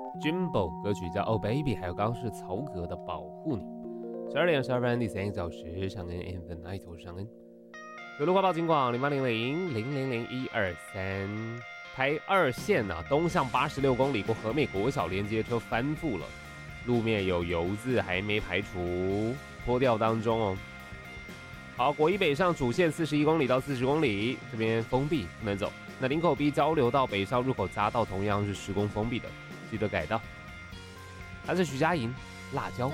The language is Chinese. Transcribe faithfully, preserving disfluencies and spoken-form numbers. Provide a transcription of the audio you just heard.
Jimbo 歌曲叫《Oh Baby》，还有刚刚是曹格的《保护你》。十二点十二分第三个小时，上恩 and the night， 我是上恩。有路快报警广零八零零零零零一二三，台二线啊，东向八十六公里过和美国小连接车翻覆了，路面有油渍还没排除，拖吊当中哦。好，国一北上主线四十一公里到四十公里，这边封闭不能走。那林口 B 交流道北上入口匝道同样是施工封闭的，记得改道。他是徐佳莹，辣椒。